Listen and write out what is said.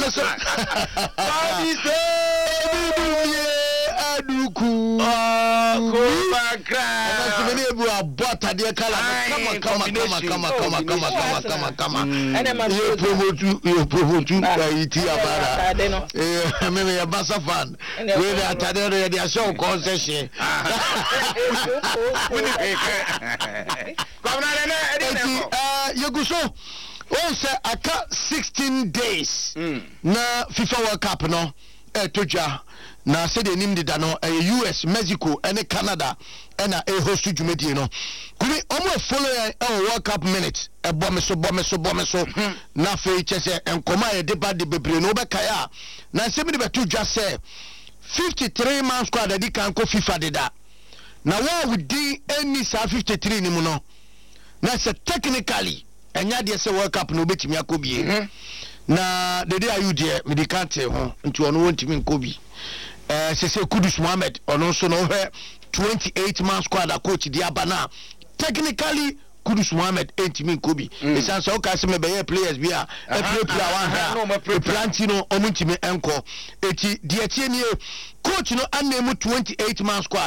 me so Body say aduku Kubakra Many of you are bought at the color. Come. You promote you by Tiabara. Maybe a Bassa fan. Where they are Tadere, they are show concession. You go so. Also, I cut 16 days. Na FIFA World Cup no. Toja. Na said the name dida no US, Mexico, and Canada, and a host to Jumedi no. Could we almost follow a World Cup minute? A bombeso. Na fe chese and coma a deba de bebrino bekaya. Na semi de tu just say 53 man squad that can go FIFA dida. Na what would di any 53 ni muno. Na se technically and ya say World Cup no beti mi akobi. Na the day you there me di can't ho nti ono wonti mi nkobi. Sese Kudus Mohammed on also no 28 man squad a coach Diabana. Technically Kudus Mohammed ain't mean Kobe. It's an so case me be players be a play player one Plantino omuntimi enko. Eti die tie coach no anemu 28 man squad.